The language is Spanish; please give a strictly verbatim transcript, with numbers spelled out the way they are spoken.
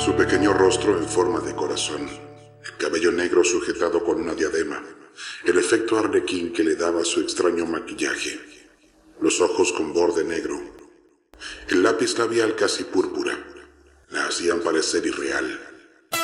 Su pequeño rostro en forma de corazón, el cabello negro sujetado con una diadema, el efecto arlequín que le daba su extraño maquillaje, los ojos con borde negro, el lápiz labial casi púrpura, la hacían parecer irreal.